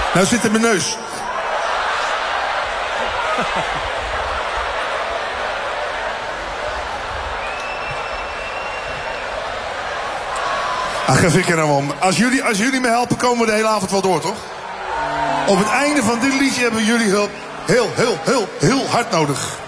Nou zit in mijn neus. Ach, geef ik er nou om. Als jullie me helpen, komen we de hele avond wel door, toch? Op het einde van dit liedje hebben we jullie hulp heel hard nodig.